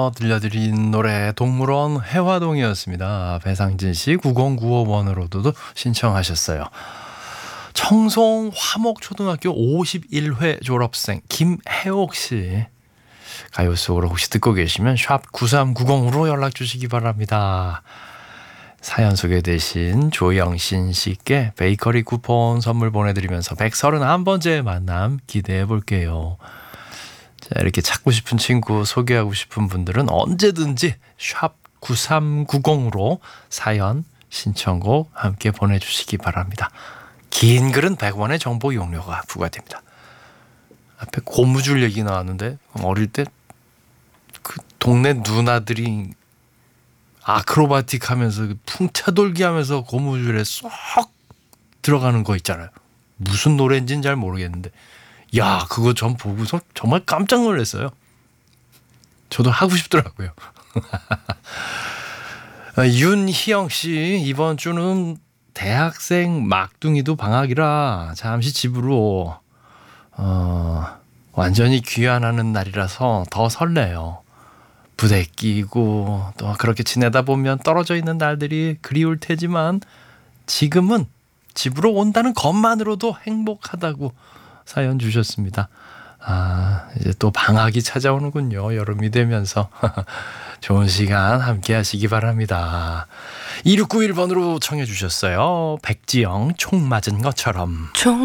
들려드린 노래 동물원 해화동이었습니다. 배상진 씨 9095번으로도 신청하셨어요. 청송 화목초등학교 51회 졸업생 김혜옥 씨 가요 속으로 혹시 듣고 계시면 샵 9390으로 연락 주시기 바랍니다. 사연 소개되신 조영신 씨께 베이커리 쿠폰 선물 보내드리면서 131번째 만남 기대해 볼게요. 자, 이렇게 찾고 싶은 친구 소개하고 싶은 분들은 언제든지 샵 9390으로 사연 신청곡 함께 보내주시기 바랍니다. 긴 글은 100원의 정보 이용료가 부과됩니다. 앞에 고무줄 얘기 나왔는데 어릴 때 그 동네 누나들이 아크로바틱 하면서 풍차돌기 하면서 고무줄에 쏙 들어가는 거 있잖아요. 무슨 노래인지는 잘 모르겠는데 야, 그거 전 보고서 정말 깜짝 놀랐어요. 저도 하고 싶더라고요. 윤희영 씨, 이번 주는 대학생 막둥이도 방학이라 잠시 집으로 완전히 귀환하는 날이라서 더 설레요. 부대 끼고 또 그렇게 지내다 보면 떨어져 있는 날들이 그리울 테지만 지금은 집으로 온다는 것만으로도 행복하다고 사연 주셨습니다. 아, 이제 또 방학이 찾아오는군요. 여름이 되면서 좋은 시간 함께 하시기 바랍니다. 2691번으로 청해 주셨어요. 백지영 총 맞은 것처럼.